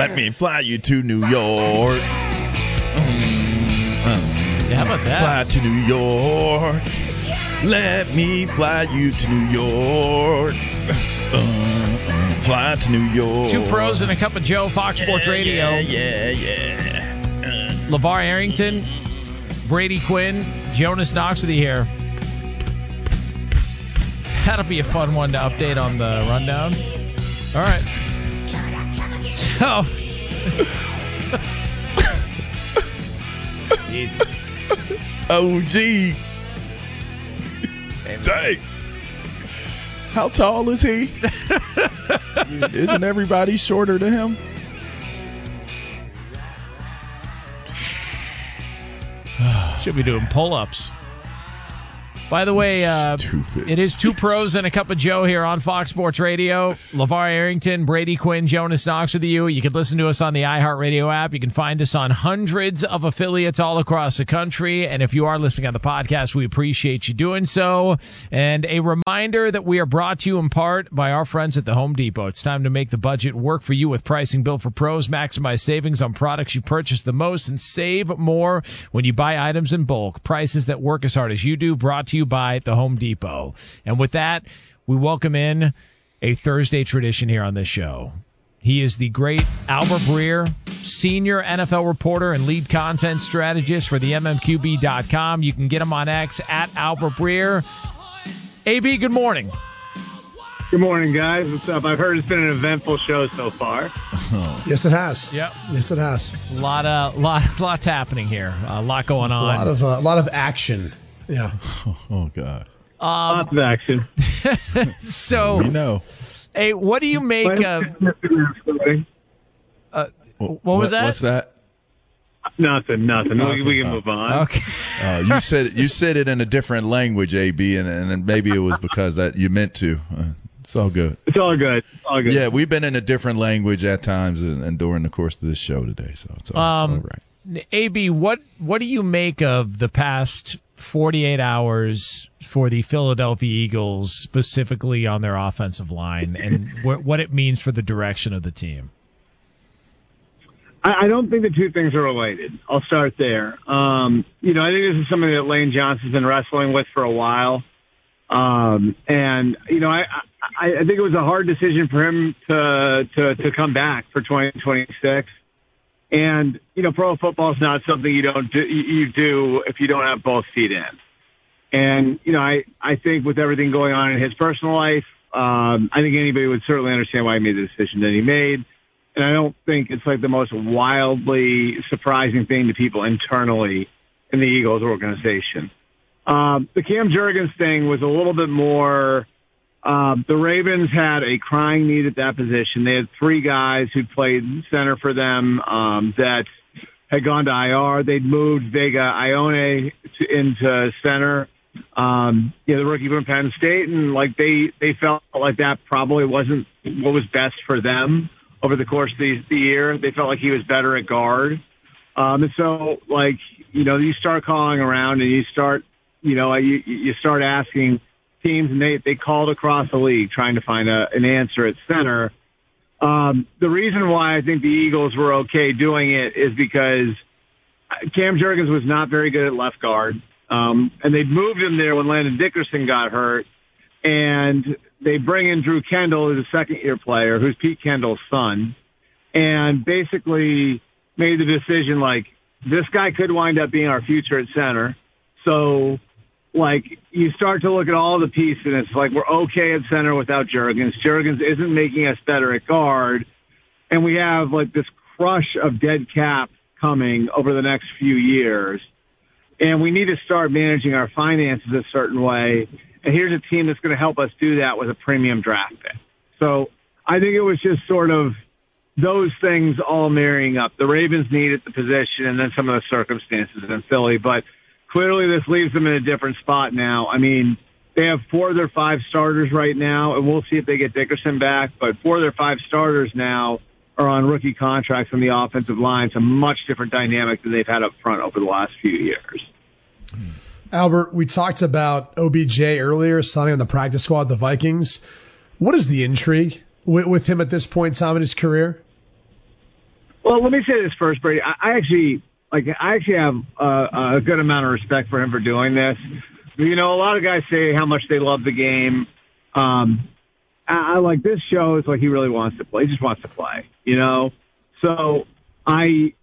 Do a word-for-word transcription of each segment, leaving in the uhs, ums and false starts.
Let me fly you to New York. Yeah, how about that? Fly to New York. Let me fly you to New York. Uh, uh, fly to New York. Two pros and a cup of Joe, Fox yeah, Sports Radio. Yeah, yeah, yeah. Uh, LeVar Arrington, Brady Quinn, Jonas Knox with you here. That'll be a fun one to update on the rundown. All right. So. Easy. O G. Dang. How tall is he? Isn't everybody shorter than him? Should be doing pull-ups. By the way, uh, it is two pros and a cup of Joe here on Fox Sports Radio. LeVar Arrington, Brady Quinn, Jonas Knox with you. You can listen to us on the iHeartRadio app. You can find us on hundreds of affiliates all across the country. And if you are listening on the podcast, we appreciate you doing so. And a reminder that we are brought to you in part by our friends at the Home Depot. It's time to make the budget work for you with pricing built for pros. Maximize savings on products you purchase the most and save more when you buy items in bulk. Prices that work as hard as you do. Brought to you by the Home Depot. And with that, we welcome in a Thursday tradition here on this show. He is the great Albert Breer, senior N F L reporter and lead content strategist for the M M Q B dot com. You can get him on X at Albert Breer. A B, good morning. Good morning, guys. What's up? I've heard it's been an eventful show so far. Yes, it has. Yep. Yes, it has. A lot of lot, lots happening here. A lot going on. A lot of uh, a lot of action. Yeah. Oh, oh God. Um, Lots of action. So we know. Hey, what do you make of? Uh, what was that? What's that? Nothing. Nothing. Okay. We, we can move on. Okay. Uh, you said you said it in a different language, A B, and, and maybe it was because that you meant to. Uh, it's all good. It's all good. It's all good. Yeah, we've been in a different language at times and, and during the course of this show today, so it's all, Um, it's all right. A B, what what do you make of the past forty-eight hours for the Philadelphia Eagles, specifically on their offensive line, and wh- what it means for the direction of the team? I, I don't think the two things are related. I'll start there. Um, you know, I think this is something that Lane Johnson's been wrestling with for a while. Um, and, you know, I, I, I think it was a hard decision for him to, to, to come back for twenty twenty-six. And, you know, pro football is not something you don't do, you do if you don't have both feet in. And, you know, I, I think with everything going on in his personal life, um, I think anybody would certainly understand why he made the decision that he made. And I don't think it's like the most wildly surprising thing to people internally in the Eagles organization. Um, the Cam Jurgens thing was a little bit more. Um, the Ravens had a crying need at that position. They had three guys who played center for them um, that had gone to I R. They'd moved Vega Ione to, into center. Um, you know, the rookie from Penn State, and like they they felt like that probably wasn't what was best for them over the course of the, the year. They felt like he was better at guard. Um, and so, like, you know, you start calling around and you start, you know, you, you start asking teams, and they, they called across the league trying to find a, an answer at center. Um, the reason why I think the Eagles were okay doing it is because Cam Jurgens was not very good at left guard. Um, and they'd moved him there when Landon Dickerson got hurt. And they bring in Drew Kendall, who's a second-year player, who's Pete Kendall's son, and basically made the decision, like, this guy could wind up being our future at center. So, like, you start to look at all the pieces, and it's like we're okay at center without Jurgens. Jurgens isn't making us better at guard. And we have, like, this crush of dead cap coming over the next few years. And we need to start managing our finances a certain way. And here's a team that's going to help us do that with a premium draft pick. So I think it was just sort of those things all marrying up. The Ravens needed the position and then some of the circumstances in Philly. But clearly this leaves them in a different spot now. I mean, they have four of their five starters right now, and we'll see if they get Dickerson back. But four of their five starters now are on rookie contracts on the offensive line. It's a much different dynamic than they've had up front over the last few years. Albert, we talked about O B J earlier, signing on the practice squad, the Vikings. What is the intrigue with, with him at this point in time in his career? Well, let me say this first, Brady. I, I actually, like, I actually have a, a good amount of respect for him for doing this. You know, a lot of guys say how much they love the game. Um, I, I like this shows like he really wants to play. He just wants to play, you know? So I,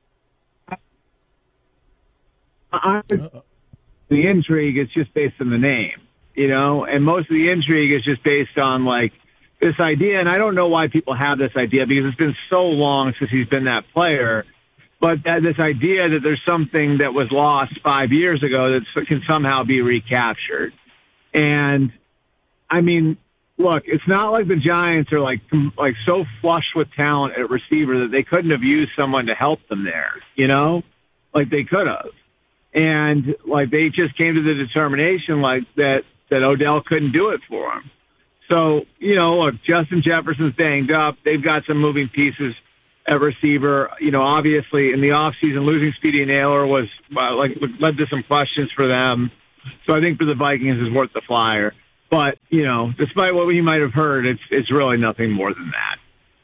I, the intrigue is just based on the name, you know, and most of the intrigue is just based on like this idea. And I don't know why people have this idea because it's been so long since he's been that player. But that, this idea that there's something that was lost five years ago that can somehow be recaptured. And I mean, look, it's not like the Giants are like like so flush with talent at receiver that they couldn't have used someone to help them there, you know, like they could have. And like they just came to the determination like that that Odell couldn't do it for them. So you know, look, Justin Jefferson's banged up. They've got some moving pieces at receiver. You know, obviously in the offseason, losing Speedy Naylor was uh, like led to some questions for them. So I think for the Vikings is worth the flyer. But, you know, despite what we might have heard, it's it's really nothing more than that.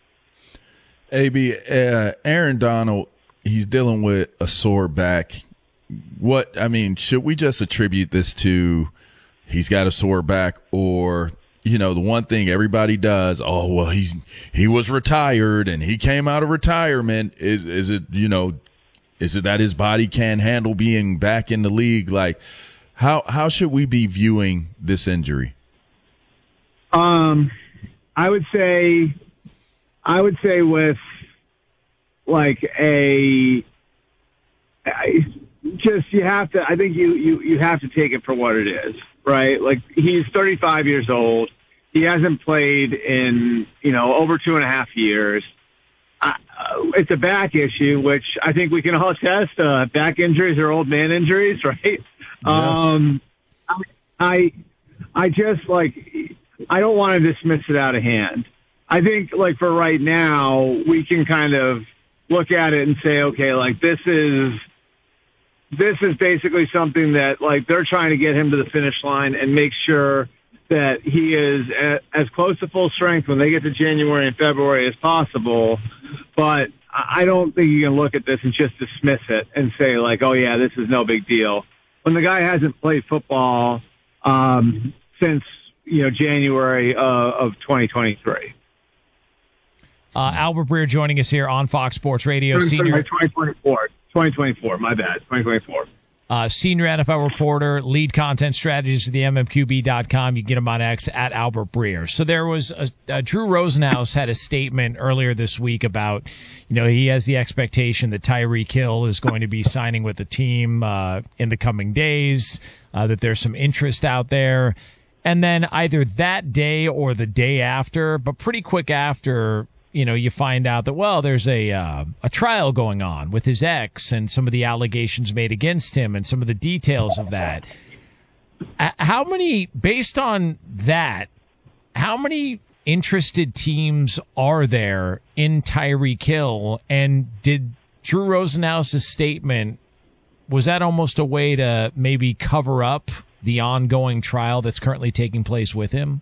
A B, uh, Aaron Donald, he's dealing with a sore back. What, I mean, should we just attribute this to he's got a sore back, or, you know, the one thing everybody does, oh, well, he's he was retired and he came out of retirement. Is, is it, you know, is it that his body can't handle being back in the league? Like, how how should we be viewing this injury? Um, I would say, I would say with like a, I, just you have to. I think you you you have to take it for what it is, right? Like he's thirty-five years old. He hasn't played in you know over two and a half years. Uh, it's a back issue, which I think we can all attest. Uh, back injuries are old man injuries, right? Yes. Um, I, I, I just like, I don't want to dismiss it out of hand. I think like for right now, we can kind of look at it and say, okay, like this is, this is basically something that like they're trying to get him to the finish line and make sure that he is a, as close to full strength when they get to January and February as possible. But I don't think you can look at this and just dismiss it and say like, oh yeah, this is no big deal, when the guy hasn't played football um, since you know January uh, of twenty twenty-three. Uh, Albert Breer joining us here on Fox Sports Radio. Senior twenty twenty-four. twenty twenty-four. My bad. twenty twenty-four. Uh, senior N F L reporter, lead content strategist at the M M Q B dot com. You can get him on X at Albert Breer. So there was a, uh, Drew Rosenhaus had a statement earlier this week about, you know, he has the expectation that Tyreek Hill is going to be signing with the team uh, in the coming days, uh, that there's some interest out there. And then either that day or the day after, but pretty quick after, you know, you find out that, well, there's a uh, a trial going on with his ex and some of the allegations made against him and some of the details of that. How many, based on that, how many interested teams are there in Tyreek Hill? And did Drew Rosenhaus' statement, was that almost a way to maybe cover up the ongoing trial that's currently taking place with him?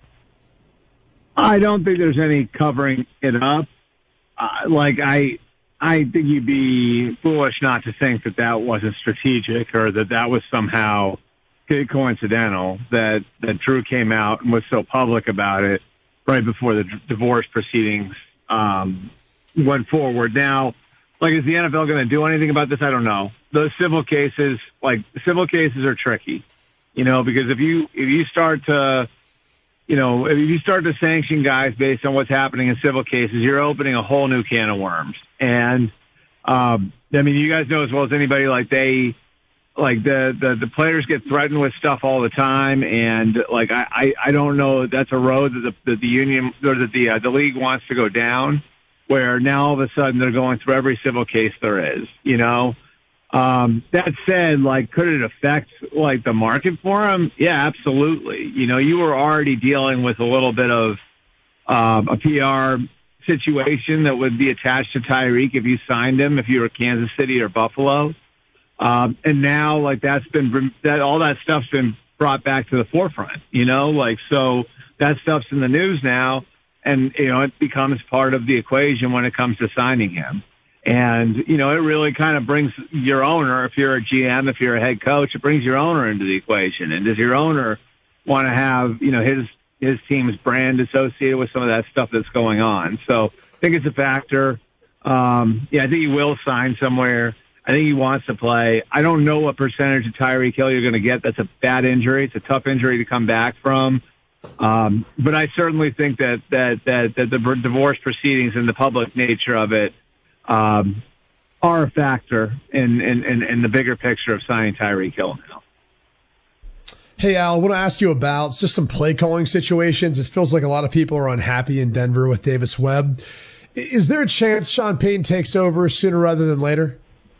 I don't think there's any covering it up. Uh, like I, I think you'd be foolish not to think that that wasn't strategic or that that was somehow coincidental. That that Drew came out and was so public about it right before the d- divorce proceedings um, went forward. Now, like, is the N F L going to do anything about this? I don't know. Those civil cases, like civil cases, are tricky, you know, because if you if you start to You know, if you start to sanction guys based on what's happening in civil cases, you're opening a whole new can of worms. And, um, I mean, you guys know as well as anybody, like they, like the, the, the players get threatened with stuff all the time. And like, I, I, I don't know, that's a road that the, that the union or that the, uh, the league wants to go down, where now all of a sudden they're going through every civil case there is, you know? Um, that said, like, could it affect like the market for him? Yeah, absolutely. You know, you were already dealing with a little bit of um, a P R situation that would be attached to Tyreek if you signed him, if you were Kansas City or Buffalo. Um, and now, like, that's been that all that stuff's been brought back to the forefront. You know, like, so that stuff's in the news now, and you know it becomes part of the equation when it comes to signing him. And, you know, it really kind of brings your owner, if you're a G M, if you're a head coach, it brings your owner into the equation. And does your owner want to have, you know, his, his team's brand associated with some of that stuff that's going on? So I think it's a factor. Um, yeah, I think he will sign somewhere. I think he wants to play. I don't know what percentage of Tyreek Hill you're going to get. That's a bad injury. It's a tough injury to come back from. Um, but I certainly think that, that, that, that the divorce proceedings and the public nature of it, um, are a factor in, in, in, in the bigger picture of signing Tyreek Hill now. Hey, Al, I want to ask you about just some play calling situations. It feels like a lot of people are unhappy in Denver with Davis Webb. Is there a chance Sean Payton takes over sooner rather than later?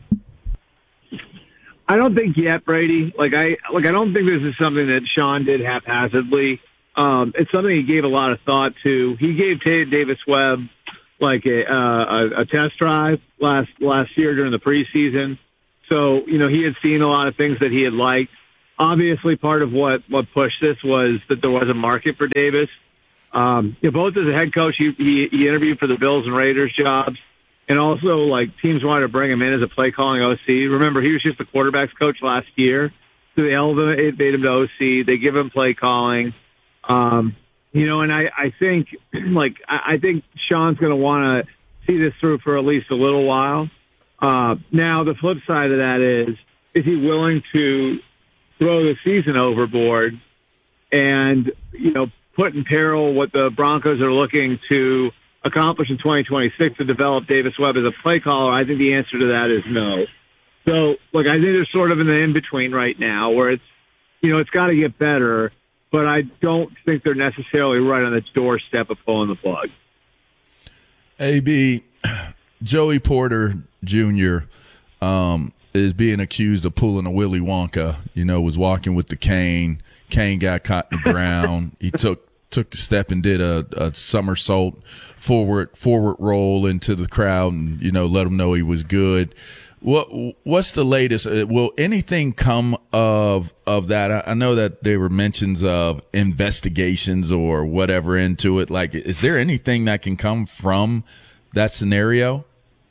I don't think yet, Brady. Like I, like I don't think this is something that Sean did haphazardly. Um, it's something he gave a lot of thought to. He gave Tate Davis Webb like a, uh, a a test drive last last year during the preseason. So you know he had seen a lot of things that he had liked. Obviously, part of what what pushed this was that there was a market for Davis. Um, you know, both as a head coach, he, he he interviewed for the Bills and Raiders jobs. And also, like, teams wanted to bring him in as a play-calling O C. Remember, he was just the quarterback's coach last year. So they elevated him to O C. They give him play-calling. Um, you know, and I, I think, like, I, I think Sean's going to want to see this through for at least a little while. Uh, now, the flip side of that is, is he willing to throw the season overboard and, you know, put in peril what the Broncos are looking to accomplish in twenty twenty-six to develop Davis Webb as a play caller? I think the answer to that is no. So, look, I think they're sort of in the in-between right now where it's, you know, it's got to get better, but I don't think they're necessarily right on the doorstep of pulling the plug. A B, Joey Porter Junior um, is being accused of pulling a Willy Wonka. You know, was walking with the cane. Cane got caught in the ground. He took took a step and did a, a somersault forward forward roll into the crowd and, you know, let him know he was good. What what's the latest? Will anything come of of that? I, I know that there were mentions of investigations or whatever into it. Like, is there anything that can come from that scenario?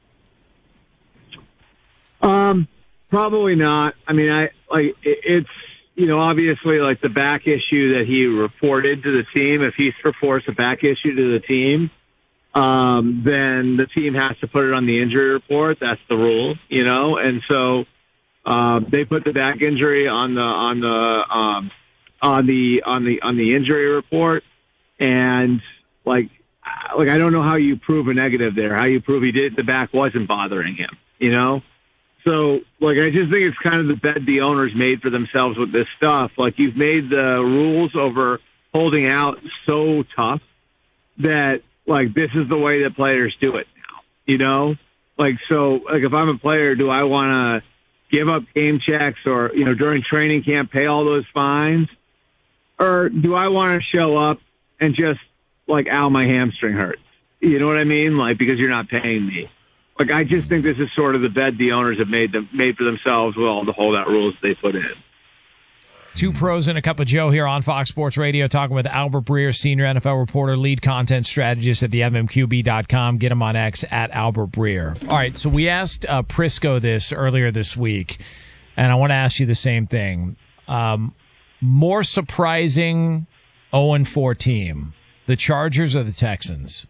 Um, probably not. I mean, I like it, it's. You know, obviously, like the back issue that he reported to the team, if he reports a back issue to the team, um, then the team has to put it on the injury report. That's the rule, you know. And so uh, they put the back injury on the on the um, on the on the on the injury report. And like, like I don't know how you prove a negative there. How you prove he did the back wasn't bothering him, you know. So, like, I just think it's kind of the bed the owners made for themselves with this stuff. Like, you've made the rules over holding out so tough that, like, this is the way that players do it now, you know? Like, so, like, if I'm a player, do I want to give up game checks or, you know, during training camp, pay all those fines? Or do I want to show up and just, like, ow, my hamstring hurts? You know what I mean? Like, because you're not paying me. Like, I just think this is sort of the bed the owners have made them made for themselves with all the holdout rules they put in. Two pros and a cup of Joe here on Fox Sports Radio, talking with Albert Breer, senior N F L reporter, lead content strategist at the M M Q B dot com. Get him on X at Albert Breer. All right, so we asked uh, Prisco this earlier this week, and I want to ask you the same thing. Um, more surprising oh and four team, the Chargers or the Texans?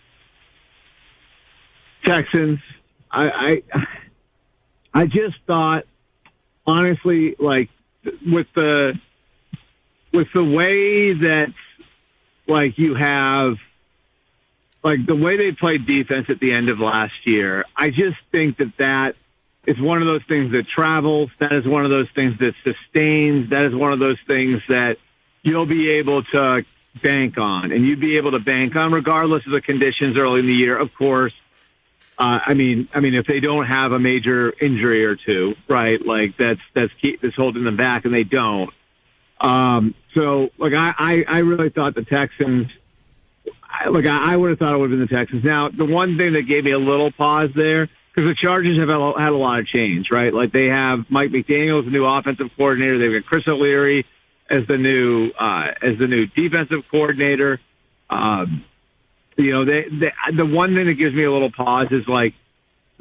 Texans. I, I I just thought, honestly, like with the with the way that like you have like the way they played defense at the end of last year, I just think that that is one of those things that travels. That is one of those things that sustains. That is one of those things that you'll be able to bank on, and you'd be able to bank on regardless of the conditions early in the year, of course. Uh, I mean, I mean, if they don't have a major injury or two, right? Like that's that's keep that's holding them back, and they don't. Um, so, like, I, I, I really thought the Texans. I, like, I, I would have thought it would have been the Texans. Now, the one thing that gave me a little pause there, because the Chargers have had a, had a lot of change, right? Like they have Mike McDaniel as the new offensive coordinator. They've got Chris O'Leary as the new uh, as the new defensive coordinator. Um, You know, they, they, the one thing that gives me a little pause is like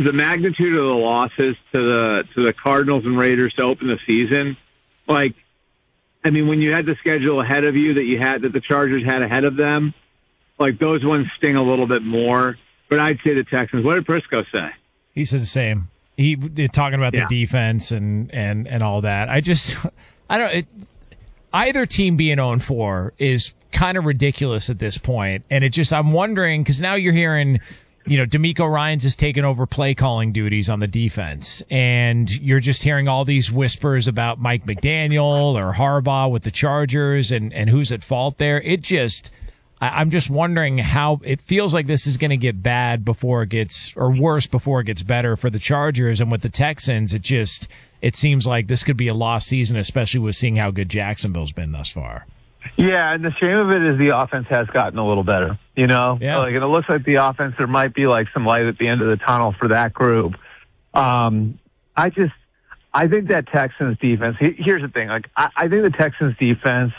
the magnitude of the losses to the to the Cardinals and Raiders to open the season, like, I mean, when you had the schedule ahead of you that you had that the Chargers had ahead of them, like those ones sting a little bit more. But I'd say the Texans. What did Prisco say? He said the same. He talking about yeah. the defense and, and, and all that. I just, I don't. It, either team being oh and four is kind of ridiculous at this point, and it just I'm wondering because now you're hearing, you know, D'Amico Ryans has taken over play calling duties on the defense, and you're just hearing all these whispers about Mike McDaniel or Harbaugh with the Chargers and and who's at fault there. It just. I'm just wondering how it feels like this is going to get bad before it gets, or worse before it gets better for the Chargers. And with the Texans, it just, it seems like this could be a lost season, especially with seeing how good Jacksonville's been thus far. Yeah, and the shame of it is the offense has gotten a little better, you know? Yeah. Like, and it looks like the offense, there might be like some light at the end of the tunnel for that group. Um, I just, I think that Texans defense, here's the thing, like, I, I think the Texans defense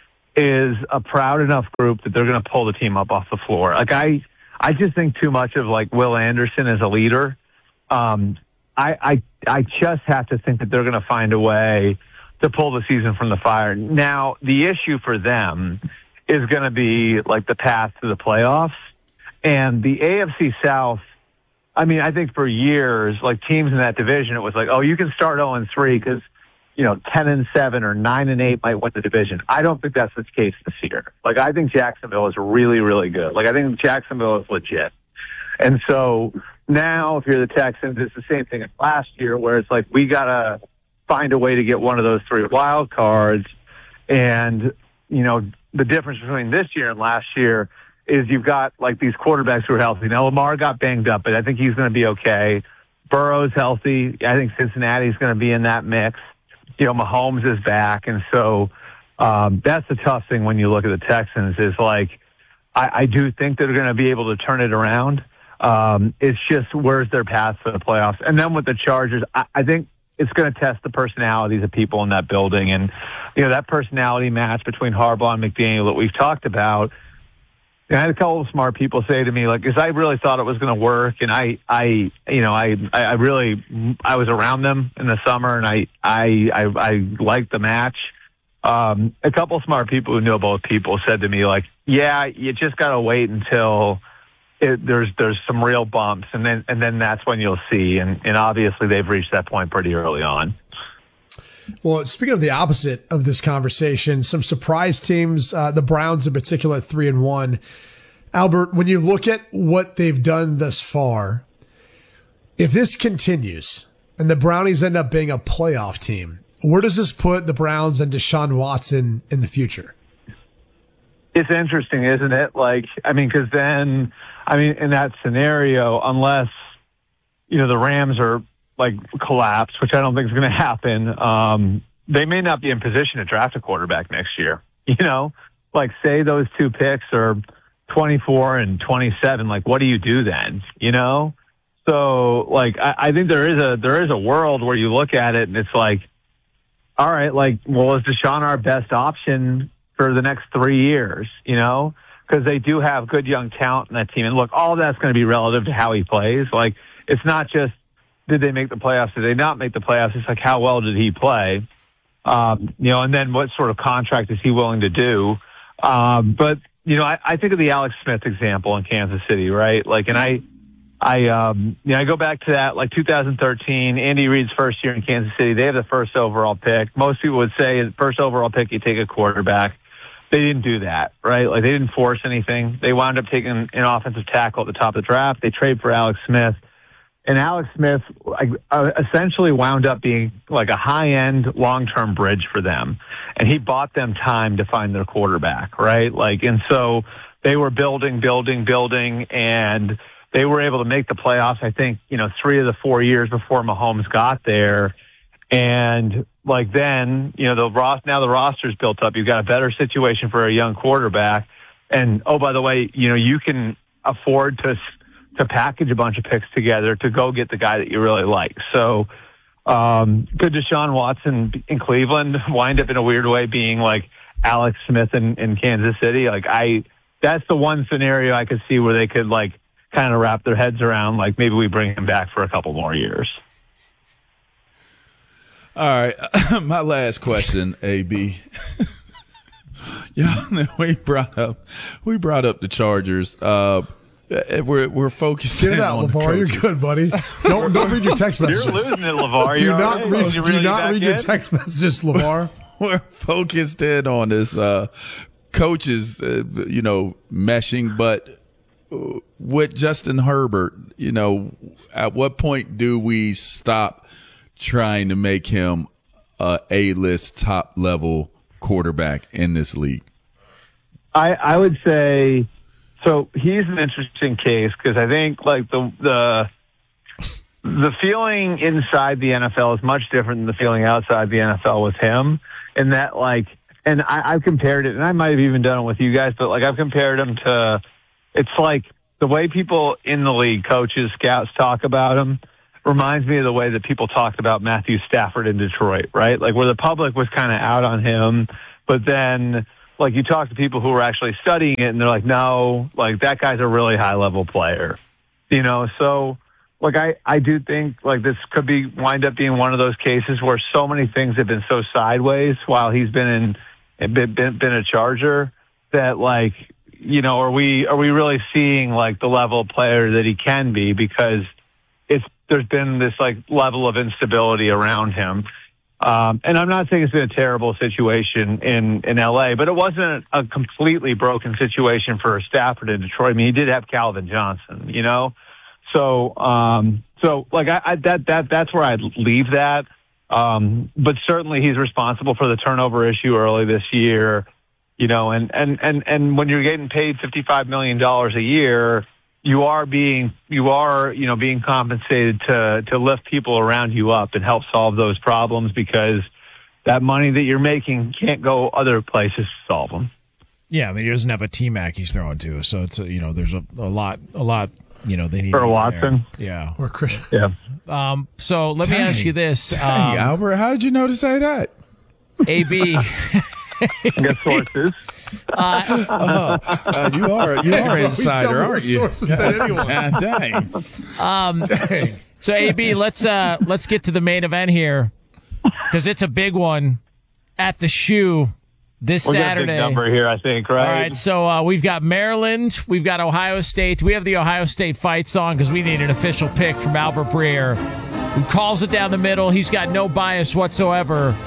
is a proud enough group that they're going to pull the team up off the floor. Like I, I just think too much of like Will Anderson as a leader. Um, I, I, I just have to think that they're going to find a way to pull the season from the fire. Now, the issue for them is going to be like the path to the playoffs, and the A F C South. I mean, I think for years, like teams in that division, it was like, oh, you can start oh and three because, you know, ten and seven or nine and eight might win the division. I don't think that's the case this year. Like, I think Jacksonville is really, really good. Like, I think Jacksonville is legit. And so now, if you're the Texans, it's the same thing as last year, where it's like, we got to find a way to get one of those three wild cards. And, you know, the difference between this year and last year is you've got, like, these quarterbacks who are healthy. Now, Lamar got banged up, but I think he's going to be okay. Burrow's healthy. I think Cincinnati's going to be in that mix. You know, Mahomes is back. And so um, that's the tough thing when you look at the Texans is like, I, I do think they're going to be able to turn it around. Um, it's just where's their path for the playoffs. And then with the Chargers, I, I think it's going to test the personalities of people in that building. And, you know, that personality match between Harbaugh and McDaniel that we've talked about. And I had a couple of smart people say to me, like, because I really thought it was going to work, and I, I, you know, I, I really, I was around them in the summer, and I, I, I, I liked the match. Um, a couple of smart people who know both people said to me, like, yeah, you just got to wait until it, there's there's some real bumps, and then and then that's when you'll see. And and obviously they've reached that point pretty early on. Well, speaking of the opposite of this conversation, some surprise teams, uh, the Browns in particular, three and one. Albert, when you look at what they've done thus far, if this continues and the Brownies end up being a playoff team, where does this put the Browns and Deshaun Watson in the future? It's interesting, isn't it? Like, I mean, because then, I mean, in that scenario, unless, you know, the Rams are like collapse, which I don't think is going to happen, um, they may not be in position to draft a quarterback next year. You know, like say those two picks are twenty-four and twenty-seven. Like, what do you do then? You know, so like I, I think there is a there is a world where you look at it and it's like, all right, like, well, is Deshaun our best option for the next three years? You know, because they do have good young talent in that team. And look, all of that's going to be relative to how he plays. Like, it's not just did they make the playoffs? Did they not make the playoffs? It's like, how well did he play? Um, you know, and then what sort of contract is he willing to do? Um, but, you know, I, I think of the Alex Smith example in Kansas City, right? Like, and I, I, um, you know, I go back to that, like two thousand thirteen, Andy Reid's first year in Kansas City. They have the first overall pick. Most people would say the first overall pick, you take a quarterback. They didn't do that, right? Like, they didn't force anything. They wound up taking an offensive tackle at the top of the draft. They trade for Alex Smith. And Alex Smith like, uh, essentially wound up being like a high-end, long-term bridge for them. And he bought them time to find their quarterback, right? Like, and so they were building, building, building, and they were able to make the playoffs, I think, you know, three of the four years before Mahomes got there. And like then, you know, the ros- now the roster's built up. You've got a better situation for a young quarterback. And, oh, by the way, you know, you can afford to to package a bunch of picks together to go get the guy that you really like. So, um, could Deshaun Watson in Cleveland wind up in a weird way being like Alex Smith in, in Kansas City? Like, I, that's the one scenario I could see where they could like kind of wrap their heads around, like maybe we bring him back for a couple more years. All right, my last question, A B. Yeah, we brought up we brought up the Chargers. Uh, we're we're focusing Get it out, on LeVar. You're good, buddy. Don't don't read your text messages. You're losing it, LeVar. Do You're not right. read You do really not back read your in? text messages, LeVar. We're focused in on this uh, coaches, uh, you know, meshing, but with Justin Herbert, you know, at what point do we stop trying to make him a A-list top level quarterback in this league? I, I would say, so he's an interesting case because I think like the, the, the feeling inside the N F L is much different than the feeling outside the N F L with him. And that like, and I, I've compared it, and I might have even done it with you guys, but like I've compared him to, it's like the way people in the league, coaches, scouts talk about him reminds me of the way that people talked about Matthew Stafford in Detroit, right? Like where the public was kind of out on him, but then like you talk to people who were actually studying it and they're like, no, like that guy's a really high level player, you know? So like I, I do think like this could be wind up being one of those cases where so many things have been so sideways while he's been in, been, been, been a Charger that like, you know, are we, are we really seeing like the level of player that he can be? Because it's, there's been this like level of instability around him. Um, and I'm not saying it's been a terrible situation in, in L A, but it wasn't a completely broken situation for Stafford in Detroit. I mean, he did have Calvin Johnson, you know? So, um, so like I, I that, that, that's where I'd leave that. Um, but certainly he's responsible for the turnover issue early this year, you know, and, and, and, and when you're getting paid fifty-five million dollars a year, you are being, you are, you know, being compensated to, to lift people around you up and help solve those problems because that money that you're making can't go other places to solve them. Yeah. I mean, he doesn't have a T-Mac he's throwing to. So it's, a, you know, there's a, a lot, a lot, you know, they need for Watson. There. Yeah. Or Chris. Yeah. Um, so let Dang. me ask you this. Um, Hey, Albert, how did you know to say that? A B. Get sources. Uh, uh, uh, you are you are He's got insider, more aren't you? sources than anyone. Ah, dang. Um, Dang. so A B, let's uh, let's get to the main event here because it's a big one at the Shoe this We'll Saturday. get a big number here, I think, right? All right, so uh, we've got Maryland, we've got Ohio State. We have the Ohio State fight song because we need an official pick from Albert Breer, who calls it down the middle. He's got no bias whatsoever.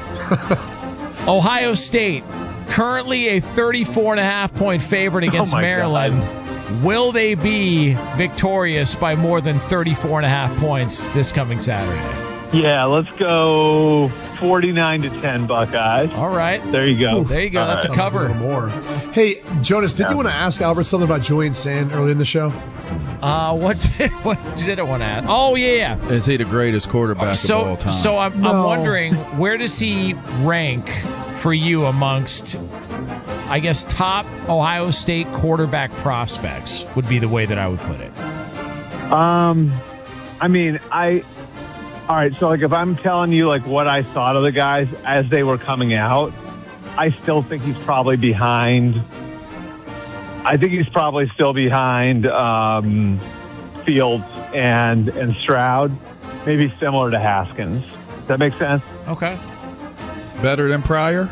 Ohio State, currently a thirty-four and a half point favorite against Oh my Maryland. God. Will they be victorious by more than thirty-four and a half points this coming Saturday? Yeah, let's go forty-nine to ten Buckeyes. All right. There you go. There you go. All That's right. a cover. A little more. Hey, Jonas, did Yeah. you want to ask Albert something about Julian Sand early in the show? Uh, what did, what did I want to add? Oh, yeah. Is he the greatest quarterback So, of all time? so I'm, I'm No. wondering, where does he rank for you amongst, I guess, top Ohio State quarterback prospects would be the way that I would put it. Um, I mean, I. All right, so like if I'm telling you like what I thought of the guys as they were coming out, I still think he's probably behind. I think he's probably still behind um, Fields and and Stroud, maybe similar to Haskins. Does that make sense? Okay. Better than Pryor?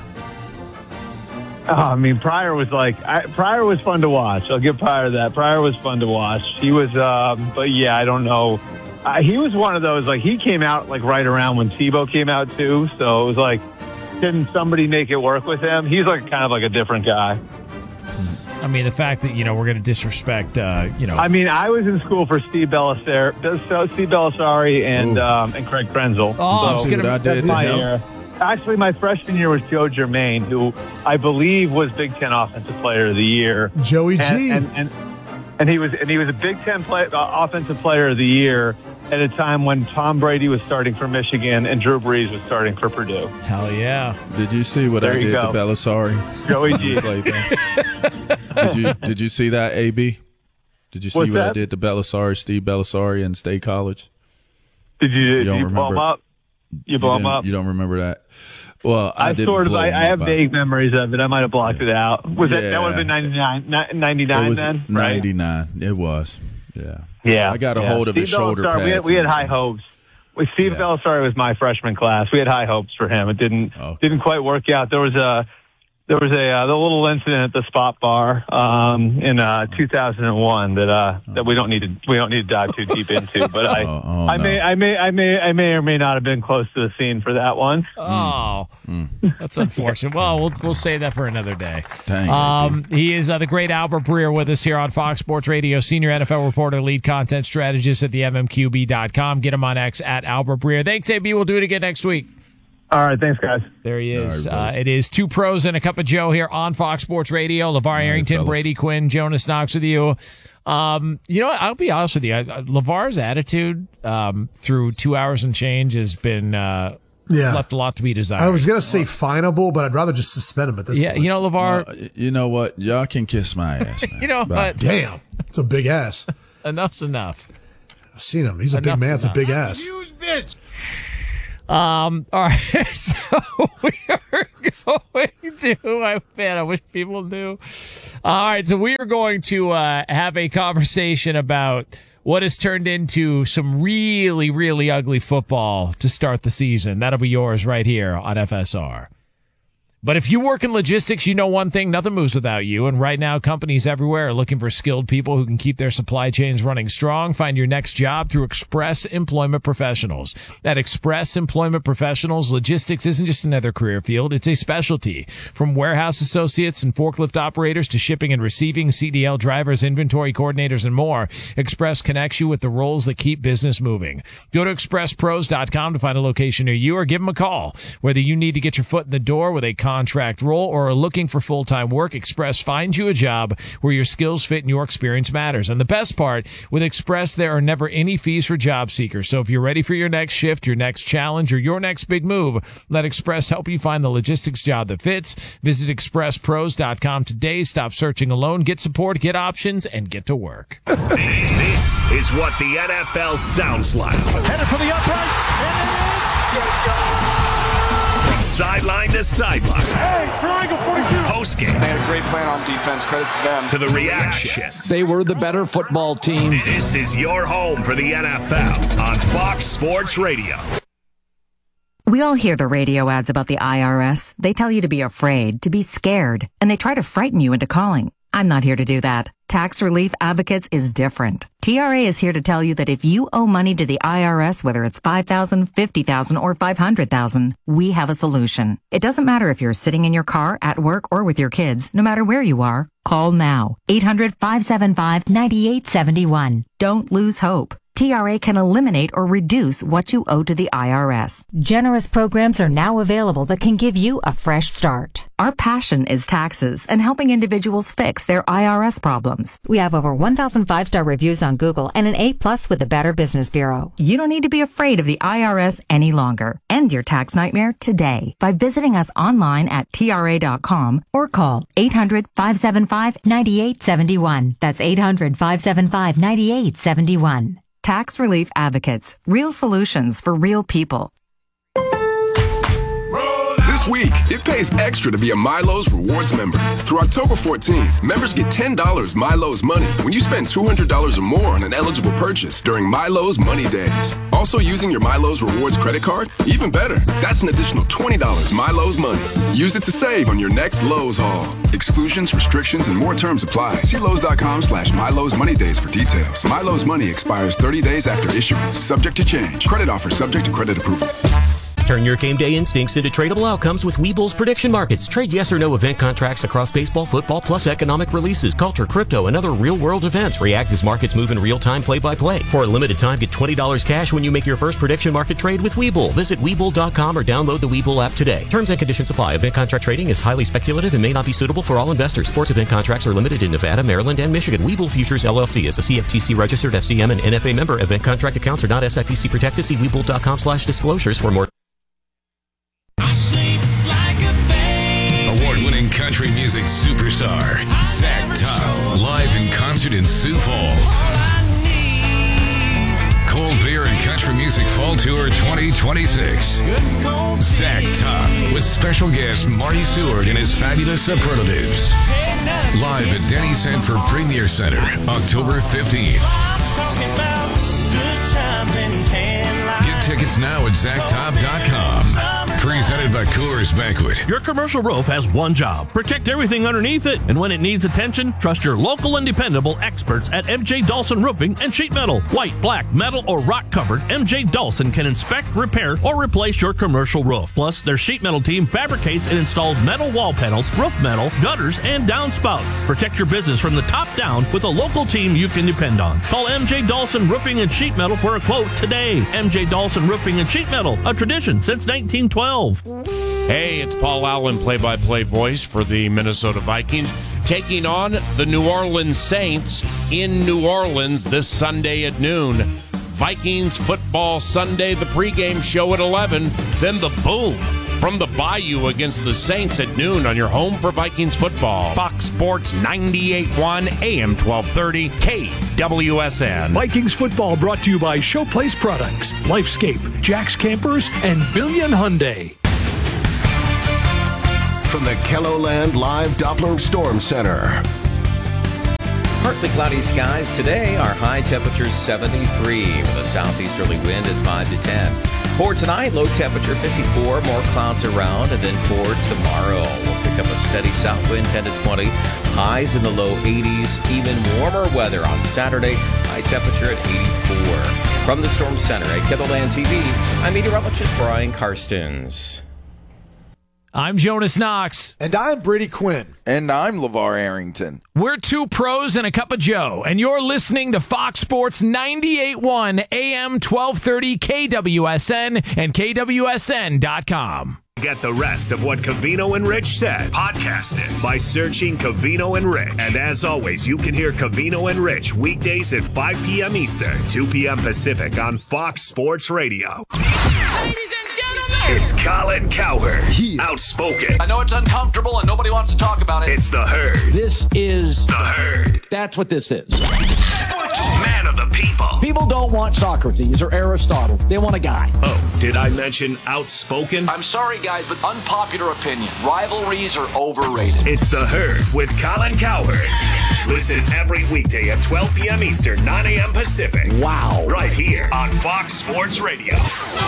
Oh, I mean, Pryor was like I, Pryor was fun to watch. I'll give Pryor that. Pryor was fun to watch. He was, um, but yeah, I don't know. Uh, he was one of those like he came out like right around when Tebow came out too. So it was like, can somebody make it work with him? He's like kind of like a different guy. I mean, the fact that, you know, we're going to disrespect, uh, you know. I mean, I was in school for Steve Belisari, Steve Belisari and um, and Craig Krenzel. Oh, So I was gonna- what I did that's to my him? era. Actually, my freshman year was Joe Germain, who I believe was Big Ten Offensive Player of the Year. Joey G. and, and, and and he was and he was a Big Ten play, uh, Offensive Player of the Year at a time when Tom Brady was starting for Michigan and Drew Brees was starting for Purdue. Hell yeah. Did you see what There I you did go. to Belisari? Joey G. Played that. Did you Did you see that, A B? Did you see What's what I that? did to Belisari, Steve Belisari in State College? Did you, did don't you blow him remember. up? You blow him didn't- up? You don't remember that? Well, I, I didn't sort of. blow I, him I have up. vague memories of it. I might have blocked it out. Was that that would have been Yeah. ninety-nine, It ninety-nine was then? Right? ninety-nine. It was. Yeah. Yeah. I got a yeah. hold of Steve his shoulder Belisari, pads. we had, we had high hopes. With Steve Yeah. Belisari was my freshman class. We had high hopes for him. It didn't Okay. didn't quite work out. There was a there was a uh, the little incident at the Spot Bar um, in uh, two thousand one that uh, that we don't need to we don't need to dive too deep into. But I Oh, oh, I no. may I may I may I may or may not have been close to the scene for that one. Oh, that's unfortunate. Well, we'll we'll save that for another day. Dang, Um, he is uh, the great Albert Breer with us here on Fox Sports Radio, senior N F L reporter, lead content strategist at the M M Q B dot com. Get him on X at Albert Breer. Thanks, A B. We'll do it again next week. All right, thanks, guys. There he is. All right, uh, it is Two Pros and a Cup of Joe here on Fox Sports Radio. LeVar right, Arrington, fellas. Brady Quinn, Jonas Knox with you. Um, you know what? I'll be honest with you. Uh, LeVar's attitude um, through two hours and change has been uh, Yeah. left a lot to be desired. I was going to say finable, but I'd rather just suspend him at this yeah, point. you know, LeVar, Uh, you know what? Y'all can kiss my ass, man. you know Bye. what? Damn. It's a big ass. Enough's enough. I've seen him. He's a big Enough's man. It's a enough. big ass. Um, all right, so we are going to, I, man, I wish people knew. All right, so we are going to uh, have a conversation about what has turned into some really, really ugly football to start the season. That'll be yours right here on F S R. But if you work in logistics, you know one thing, nothing moves without you. And right now, companies everywhere are looking for skilled people who can keep their supply chains running strong. Find your next job through Express Employment Professionals. At Express Employment Professionals, logistics isn't just another career field, it's a specialty. From warehouse associates and forklift operators to shipping and receiving, C D L drivers, inventory coordinators, and more, Express connects you with the roles that keep business moving. Go to express pros dot com to find a location near you or give them a call. Whether you need to get your foot in the door with a contract role or are looking for full-time work, Express finds you a job where your skills fit and your experience matters. And the best part, with Express, there are never any fees for job seekers. So if you're ready for your next shift, your next challenge, or your next big move, let Express help you find the logistics job that fits. Visit express pros dot com today. Stop searching alone. Get support, get options, and get to work. This is what the N F L sounds like. Headed for the uprights, and it is. Let's go! From sideline to sideline. Hey, triangle forty-two. Postgame. They had a great plan on defense. Credit to them. To the reactions. They were the better football team. This is your home for the N F L on Fox Sports Radio. We all hear the radio ads about the I R S. They tell you to be afraid, to be scared, and they try to frighten you into calling. I'm not here to do that. Tax Relief Advocates is different. T R A is here to tell you that if you owe money to the I R S, whether it's five thousand dollars, fifty thousand dollars, or five hundred thousand dollars, we have a solution. It doesn't matter if you're sitting in your car, at work, or with your kids. No matter where you are, call now. eight hundred, five seven five, nine eight seven one. Don't lose hope. T R A can eliminate or reduce what you owe to the I R S. Generous programs are now available that can give you a fresh start. Our passion is taxes and helping individuals fix their I R S problems. We have over one thousand five-star reviews on Google and an A plus with the Better Business Bureau. You don't need to be afraid of the I R S any longer. End your tax nightmare today by visiting us online at T R A dot com or call eight hundred, five seven five, nine eight seven one. That's eight hundred, five seven five, nine eight seven one. Tax Relief Advocates. Real solutions for real people. This week, it pays extra to be a Milo's Rewards member. Through October fourteenth, members get ten dollars Milo's Money when you spend two hundred dollars or more on an eligible purchase during Milo's Money Days. Also using your Milo's Rewards credit card? Even better, that's an additional twenty dollars Milo's Money. Use it to save on your next Lowe's haul. Exclusions, restrictions, and more terms apply. See Lowe's dot com slash Milo's Money Days for details. Milo's Money expires thirty days after issuance. Subject to change. Credit offer subject to credit approval. Turn your game day instincts into tradable outcomes with Webull's prediction markets. Trade yes or no event contracts across baseball, football, plus economic releases, culture, crypto, and other real-world events. React as markets move in real time, play-by-play. For a limited time, get twenty dollars cash when you make your first prediction market trade with Webull. Visit Webull dot com or download the Webull app today. Terms and conditions apply. Event contract trading is highly speculative and may not be suitable for all investors. Sports event contracts are limited in Nevada, Maryland, and Michigan. Webull Futures, L L C is a C F T C-registered F C M and N F A member. Event contract accounts are not S I P C protected. See Webull dot com slash disclosures for more. Award-winning country music superstar Zach Top, live in concert in Sioux Falls. Cold Beer and Country Music Fall Tour twenty twenty-six. Zach Top with special guest Marty Stewart and his fabulous Superlatives. Live at Denny Sanford Premier Center, October fifteenth. Tickets now at zack top dot com. Presented by Coors Banquet. Your commercial roof has one job. Protect everything underneath it. And when it needs attention, trust your local and dependable experts at M J Dawson Roofing and Sheet Metal. White, black, metal, or rock covered, M J Dawson can inspect, repair, or replace your commercial roof. Plus, their sheet metal team fabricates and installs metal wall panels, roof metal, gutters, and downspouts. Protect your business from the top down with a local team you can depend on. Call M J Dawson Roofing and Sheet Metal for a quote today. M J Dawson Roofing and Sheet Metal, a tradition since nineteen twelve. Hey, it's Paul Allen, play-by-play voice for the Minnesota Vikings, taking on the New Orleans Saints in New Orleans this Sunday at noon. Vikings Football Sunday, the pregame show at eleven, then the boom from the Bayou against the Saints at noon on your home for Vikings football. Fox Sports ninety-eight point one, A M twelve thirty, K W S N. Vikings football brought to you by Showplace Products, Lifescape, Jack's Campers, and Billion Hyundai. From the KELOLAND Live Doppler Storm Center. Partly cloudy skies today. Our high temperature seventy-three with a southeasterly wind at five to ten. For tonight, low temperature fifty-four, more clouds around, and then for tomorrow, we'll pick up a steady south wind ten to twenty, highs in the low eighties, even warmer weather on Saturday, high temperature at eighty-four. From the Storm Center at KELOLAND T V, I'm meteorologist Brian Karstens. I'm Jonas Knox. And I'm Brady Quinn. And I'm LeVar Arrington. We're two pros and a cup of Joe, and you're listening to Fox Sports ninety-eight point one A M twelve thirty K W S N and K W S N dot com. Get the rest of what Covino and Rich said. Podcast it by searching Covino and Rich. And as always, you can hear Covino and Rich weekdays at five p.m. Eastern, two p.m. Pacific on Fox Sports Radio. Ladies and gentlemen, it's Colin Cowherd. He outspoken. I know it's uncomfortable and nobody wants to talk about it. It's the Herd. This is the Herd. That's what this is. Man of the people. People don't want Socrates or Aristotle. They want a guy. Oh, did I mention outspoken? I'm sorry, guys, but unpopular opinion. Rivalries are overrated. It's the Herd with Colin Cowherd. Listen every weekday at twelve p.m. Eastern, nine a.m. Pacific. Wow. Right here on Fox Sports Radio.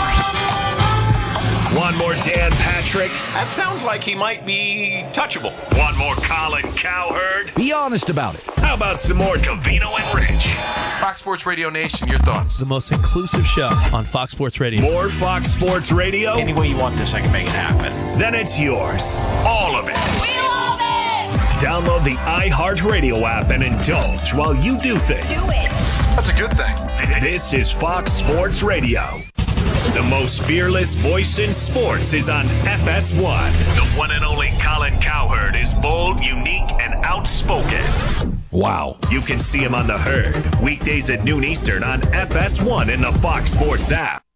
One more Dan Patrick. That sounds like he might be touchable. One more Colin Cowherd. Be honest about it. How about some more Covino and Rich? Fox Sports Radio Nation, your thoughts? The most inclusive show on Fox Sports Radio. More Fox Sports Radio? Any way you want this, I can make it happen. Then it's yours. All of it. we love it! Download the iHeartRadio app and indulge while you do things. Do it! That's a good thing. This is Fox Sports Radio. The most fearless voice in sports is on F S one. The one and only Colin Cowherd is bold, unique, and outspoken. Wow. You can see him on the Herd, weekdays at noon Eastern on F S one in the Fox Sports app.